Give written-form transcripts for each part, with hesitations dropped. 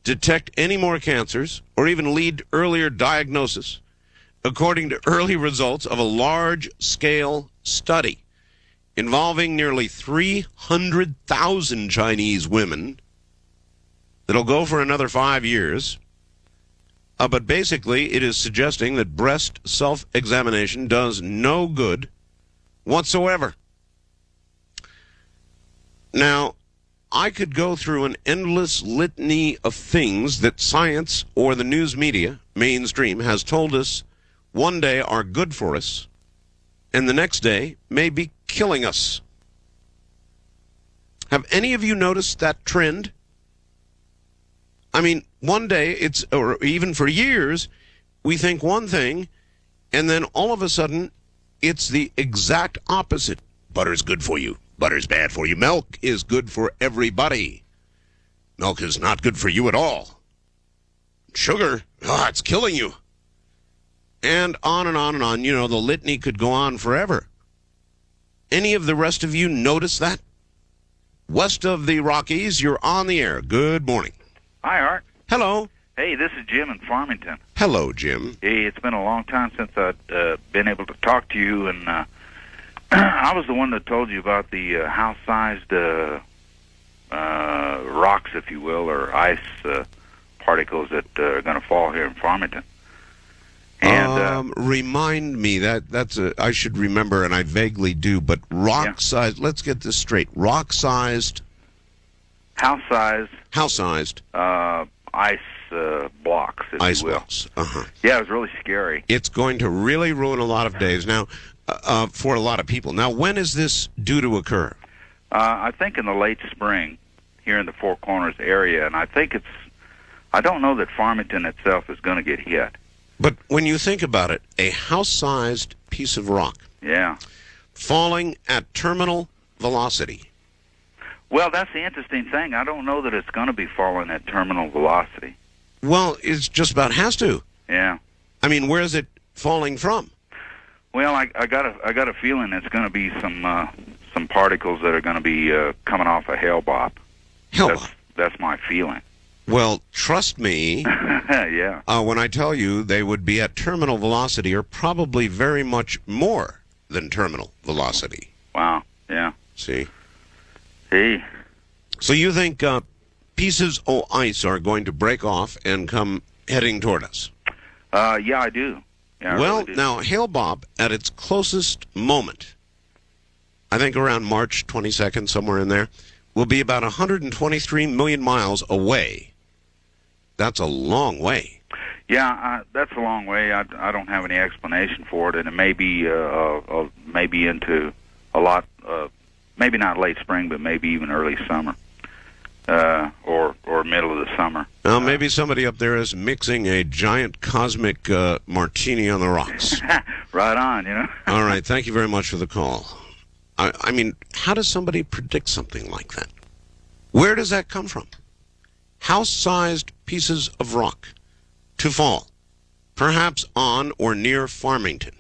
detect any more cancers or even lead to earlier diagnosis, according to early results of a large-scale study involving nearly 300,000 Chinese women that'll go for another 5 years. But basically, it is suggesting that breast self-examination does no good whatsoever. Now, I could go through an endless litany of things that science or the news media, mainstream, has told us one day are good for us, and the next day may be killing us. Have any of you noticed that trend? I mean, one day, or even for years, we think one thing, and then all of a sudden, it's the exact opposite. Butter's good for you. Butter's bad for you. Milk is good for everybody. Milk is not good for you at all. Sugar, it's killing you. And on and on and on. You know, the litany could go on forever. Any of the rest of you notice that? West of the Rockies, you're on the air. Good morning. Hi, Art. Hello. Hey, this is Jim in Farmington. Hello, Jim. Hey, it's been a long time since I've been able to talk to you, and I was the one that told you about the house-sized rocks, if you will, or ice particles that are going to fall here in Farmington. And remind me, I should remember, and I vaguely do, but rock-sized, let's get this straight, rock-sized... House-sized ice blocks, if ice you will. blocks. Uh-huh. Yeah, it was really scary. It's going to really ruin a lot of days now, for a lot of people. Now, when is this due to occur? I think in the late spring here in the Four Corners area, and I don't know that Farmington itself is going to get hit. But when you think about it, a house-sized piece of rock falling at terminal velocity. Well, that's the interesting thing. I don't know that it's going to be falling at terminal velocity. Well, it's just about has to. Yeah. I mean, where is it falling from? Well, I got a feeling it's going to be some particles that are going to be coming off a Hale-Bopp. Hale-Bopp? That's my feeling. Well, trust me. Yeah. When I tell you they would be at terminal velocity, or probably very much more than terminal velocity. Wow. Yeah. See. So you think pieces of ice are going to break off and come heading toward us? Yeah, I do. Yeah, well, really do. Now, Hale-Bopp, at its closest moment, I think around March 22nd, somewhere in there, will be about 123 million miles away. That's a long way. Yeah, that's a long way. I don't have any explanation for it, and it may be maybe into a lot... maybe not late spring, but maybe even early summer, or middle of the summer. Well, maybe somebody up there is mixing a giant cosmic martini on the rocks. Right on, you know. All right, thank you very much for the call. I mean, how does somebody predict something like that? Where does that come from? House-sized pieces of rock to fall, perhaps on or near Farmington.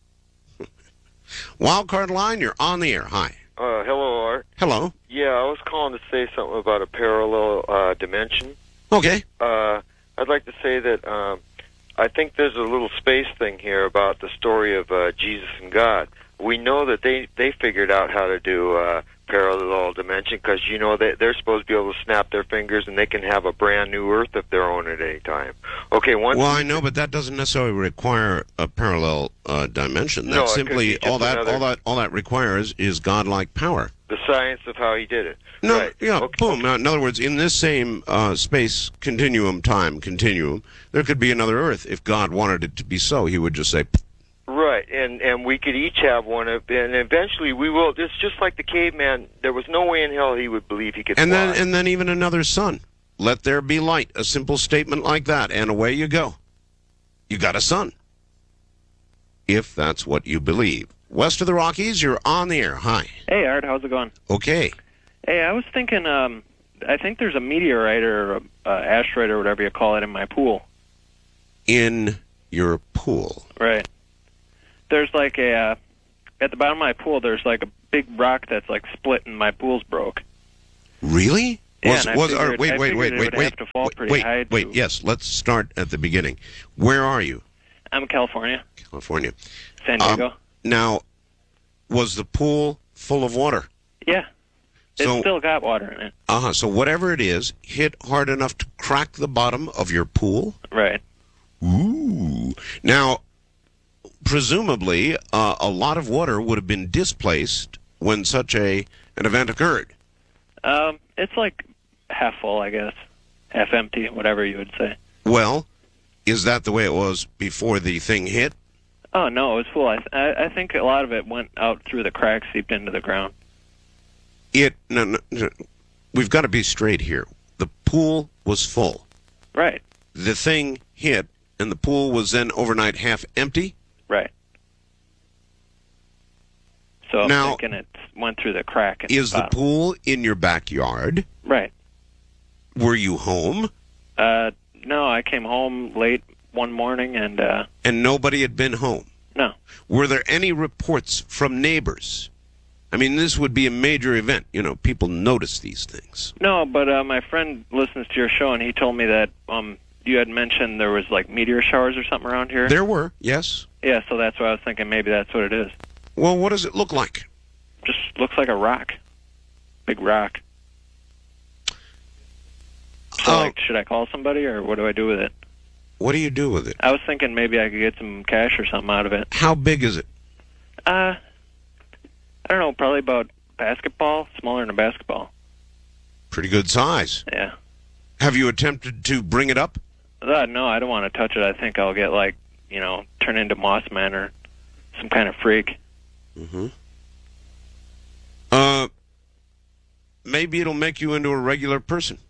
Wildcard line, you're on the air. Hi. Hello, Art. Hello. Yeah, I was calling to say something about a parallel dimension. Okay. I'd like to say that I think there's a little space thing here about the story of Jesus and God. We know that they figured out how to do parallel dimension because, you know, they're supposed to be able to snap their fingers and they can have a brand new Earth of their own at any time. Okay, well, I know, but that doesn't necessarily require a parallel dimension. That simply all that requires is godlike power. The science of how he did it. No, right. yeah, okay. Boom. Now, in other words, in this same space continuum, time continuum, there could be another Earth. If God wanted it to be so, he would just say... Right, and we could each have one, and eventually we will. It's just like the caveman. There was no way in hell he would believe he could fly. And then even another sun. Let there be light. A simple statement like that, and away you go. You got a sun. If that's what you believe. West of the Rockies, you're on the air. Hi. Hey, Art, how's it going? Okay. Hey, I was thinking, I think there's a meteorite or asteroid or whatever you call it in my pool. In your pool? Right. There's like at the bottom of my pool, there's like a big rock that's like split and my pool's broke. Really? Yeah, and I Was figured- wait I wait wait figured it wait would have to fall pretty high wait to- yes, let's start at the beginning. Where are you? I'm in California, California. San Diego. Now, was the pool full of water? Yeah, it's So still got water in it. so whatever it is hit hard enough to crack the bottom of your pool? Right. Ooh. Now, presumably, a lot of water would have been displaced when such an event occurred. It's like half full, I guess, half empty, whatever you would say. Well, is that the way it was before the thing hit? Oh no, it was full. I think a lot of it went out through the cracks, seeped into the ground. No, we've got to be straight here. The pool was full. Right. The thing hit, and the pool was then overnight half empty? Right. So I'm Now, thinking it went through the crack. In Is the bottom. pool in your backyard? Right. Were you home? No, I came home late one morning and And nobody had been home? no. Were there any reports from neighbors? I mean, this would be a major event. You know, people notice these things. No, but my friend listens to your show and he told me that you had mentioned there was like meteor showers or something around here. There were, yes. Yeah, so that's why I was thinking maybe that's what it is. Well, what does it look like? Just looks like a rock. Big rock. So, like, should I call somebody, or what do I do with it? What do you do with it? I was thinking maybe I could get some cash or something out of it. How big is it? I don't know, probably about basketball, smaller than a basketball. Pretty good size. Yeah. Have you attempted to bring it up? No, I don't want to touch it. I think I'll get, like, turn into Mossman or some kind of freak. Mm-hmm. Maybe it'll make you into a regular person.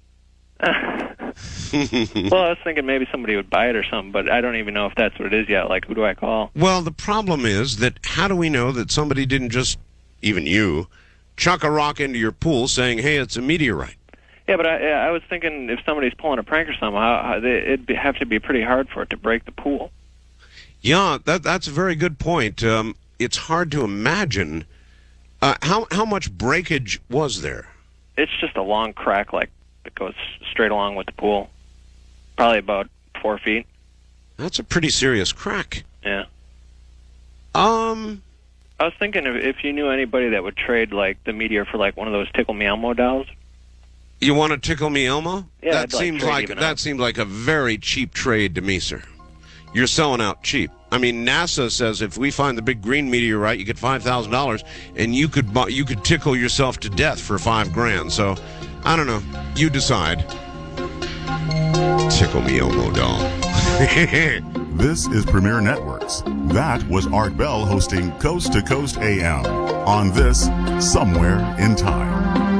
Well, I was thinking maybe somebody would buy it or something, but I don't even know if that's what it is yet. Like, who do I call? Well, the problem is that how do we know that somebody didn't just, even you, chuck a rock into your pool saying, hey, it's a meteorite? Yeah, but I was thinking if somebody's pulling a prank or something, it'd have to be pretty hard for it to break the pool. Yeah, that's a very good point. It's hard to imagine. How much breakage was there? It's just a long crack, like, that goes straight along with the pool. Probably about 4 feet. That's a pretty serious crack. Yeah. Um, I was thinking if you knew anybody that would trade, like, the meteor for, like, one of those Tickle Me Elmo dolls. You want to tickle me, Elmo? Yeah, that I'd like seems trade like even that out. seems like a very cheap trade to me, sir. You're selling out cheap. I mean, NASA says if we find the big green meteorite, you get $5,000, and you could tickle yourself to death for $5,000. So, I don't know. You decide. Tickle me, Elmo doll. This is Premier Networks. That was Art Bell hosting Coast to Coast AM on this Somewhere in Time.